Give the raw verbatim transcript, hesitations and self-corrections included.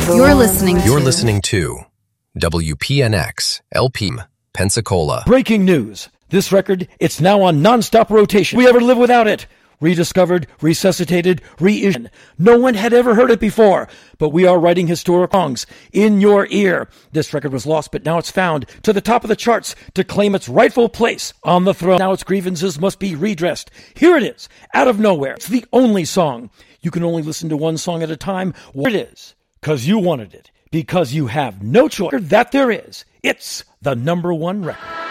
You're listening to... You're listening to W P N X, L P M, Pensacola. Breaking news. This record, it's now on non-stop rotation. We ever live without it? Rediscovered, resuscitated, reissued. No one had ever heard it before, but we are writing historic songs in your ear. This record was lost, but now it's found to the top of the charts to claim its rightful place on the throne. Now its grievances must be redressed. Here it is, out of nowhere. It's the only song. You can only listen to one song at a time. What it is, because you wanted it, because you have no choice that there is. It's the number one record.